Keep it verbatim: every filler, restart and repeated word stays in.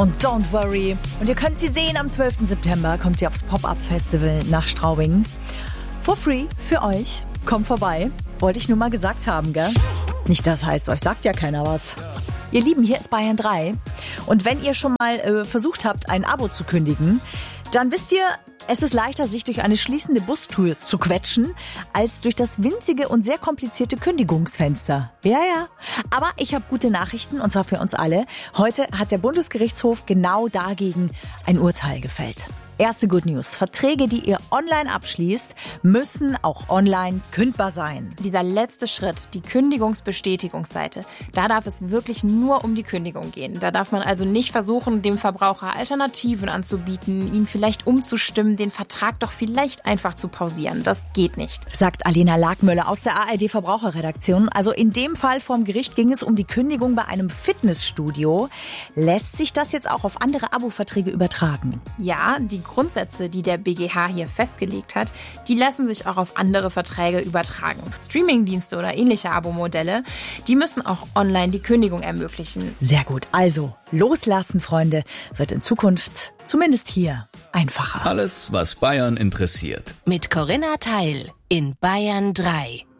und Don't Worry. Und ihr könnt sie sehen, am zwölften September kommt sie aufs Pop-Up-Festival nach Straubing. For free für euch. Kommt vorbei. Wollte ich nur mal gesagt haben, gell? Nicht das heißt, euch sagt ja keiner was. Ihr Lieben, hier ist Bayern drei. Und wenn ihr schon mal äh, versucht habt, ein Abo zu kündigen, dann wisst ihr, es ist leichter, sich durch eine schließende Bustür zu quetschen, als durch das winzige und sehr komplizierte Kündigungsfenster. Ja, ja. Aber ich habe gute Nachrichten, und zwar für uns alle. Heute hat der Bundesgerichtshof genau dagegen ein Urteil gefällt. Erste Good News. Verträge, die ihr online abschließt, müssen auch online kündbar sein. Dieser letzte Schritt, die Kündigungsbestätigungsseite, da darf es wirklich nur um die Kündigung gehen. Da darf man also nicht versuchen, dem Verbraucher Alternativen anzubieten, ihn vielleicht umzustimmen, den Vertrag doch vielleicht einfach zu pausieren. Das geht nicht. Sagt Alena Lagmöller aus der A R D-Verbraucherredaktion. Also in dem Fall vorm Gericht ging es um die Kündigung bei einem Fitnessstudio. Lässt sich das jetzt auch auf andere Abo-Verträge übertragen? Ja, die Grundsätze, die der B G H hier festgelegt hat, die lassen sich auch auf andere Verträge übertragen. Streamingdienste oder ähnliche Abo-Modelle, die müssen auch online die Kündigung ermöglichen. Sehr gut. Also, loslassen, Freunde, wird in Zukunft, zumindest hier, einfacher. Alles, was Bayern interessiert. Mit Corinna Teil in Bayern drei.